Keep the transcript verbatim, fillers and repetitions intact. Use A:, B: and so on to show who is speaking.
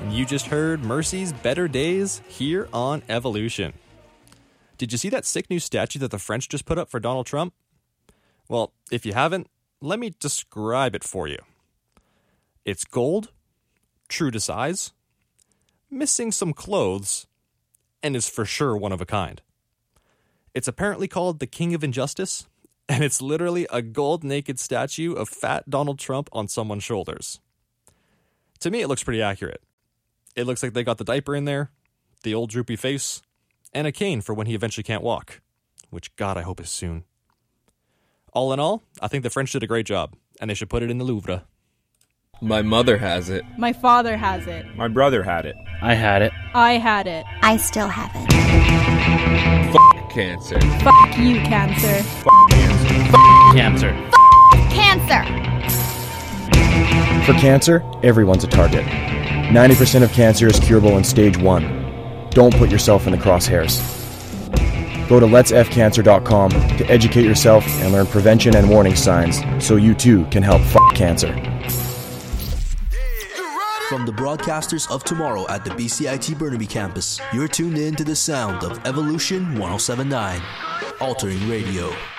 A: You just heard Mercy's Better Days here on Evolution. Did you see that sick new statue that the French just put up for Donald Trump? Well, if you haven't, let me describe it for you. It's gold, true to size, missing some clothes, and is for sure one of a kind. It's apparently called the King of Injustice, and it's literally a gold naked statue of fat Donald Trump on someone's shoulders. To me, it looks pretty accurate. It looks like they got the diaper in there, the old droopy face, and a cane for when he eventually can't walk, which God I hope is soon. All in all, I think the French did a great job, and they should put it in the Louvre.
B: My mother has it.
C: My father has it.
D: My brother had it.
E: I had it.
C: I had it.
F: I still have it.
B: F*** cancer.
C: Fuck you, cancer.
D: F*** cancer.
E: F*** cancer.
F: F*** cancer.
G: For cancer, everyone's a target. ninety percent of cancer is curable in stage one. Don't put yourself in the crosshairs. Go to lets f cancer dot com to educate yourself and learn prevention and warning signs so you too can help f*** cancer.
H: From the broadcasters of tomorrow at the B C I T Burnaby campus, you're tuned in to the sound of Evolution one oh seven point nine, altering radio.